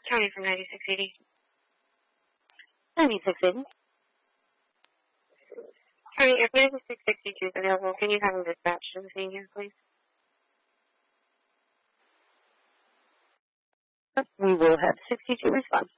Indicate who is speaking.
Speaker 1: County from 9680.
Speaker 2: 9680.
Speaker 1: County, if 9662 is available, can you have them dispatched to the scene here, please?
Speaker 2: We will have 62 respond.